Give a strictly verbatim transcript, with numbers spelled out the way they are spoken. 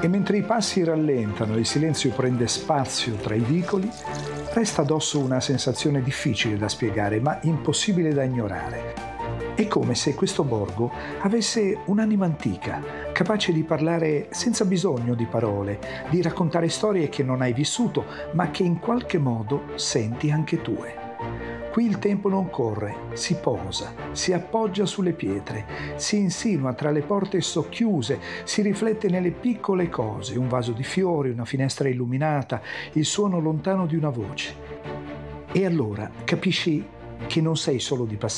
E mentre i passi rallentano e il silenzio prende spazio tra i vicoli, resta addosso una sensazione difficile da spiegare, ma impossibile da ignorare. È come se questo borgo avesse un'anima antica, capace di parlare senza bisogno di parole, di raccontare storie che non hai vissuto, ma che in qualche modo senti anche tue. Qui il tempo non corre, si posa, si appoggia sulle pietre, si insinua tra le porte socchiuse, si riflette nelle piccole cose, un vaso di fiori, una finestra illuminata, il suono lontano di una voce. E allora capisci che non sei solo di passaggio,